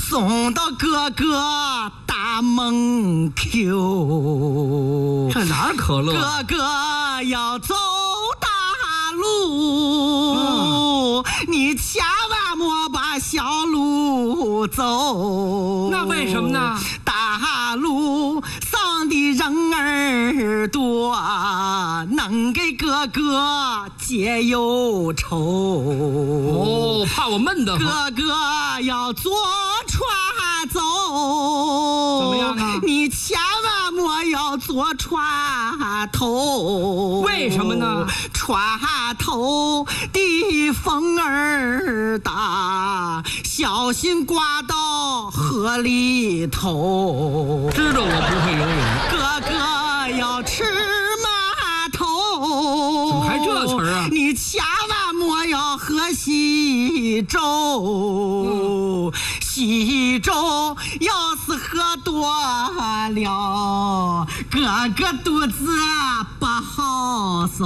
送到哥哥大门口。 这哪儿可乐？ 哥哥要走大路，你千万莫把小路走。 那为什么呢？ 大路上的人儿多，能给哥哥解忧愁。 哦，怕我闷得慌。 哥哥要坐船走， 怎么样啊？ 你千万莫要坐船头。 为什么呢？ 船头的风儿大，小心刮到河里头。 知道我不会游泳。 哥哥要吃码头， 怎么还这词儿啊？ 你千万莫要喝稀粥，稀粥要是喝多了，哥哥肚子不好受。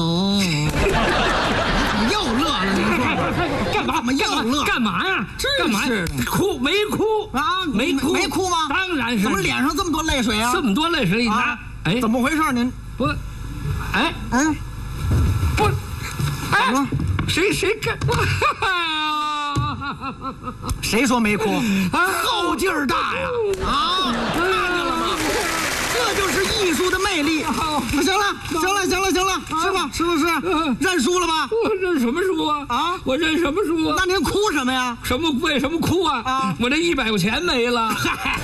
又乐了，你说干嘛？ 怎么又乐？ 干嘛呀？干嘛？哭没哭啊？ 没哭？ 没哭吗？ 当然是。 怎么脸上这么多泪水啊？ 这么多泪水一拿，哎， 怎么回事？您不，哎，不，哎，谁干？ 谁说没哭？后劲儿大呀！啊，看见了吗？这就是艺术的魅力。行了，是吧？是不是？认输了吧？ 我认什么输啊？啊，我认什么输啊？ 那您哭什么呀？ 为什么哭啊？啊，我这100块钱没了。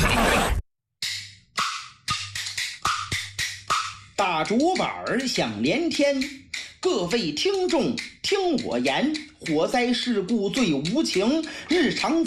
大竹板响连天，各位听众听我言，火灾事故最无情，日常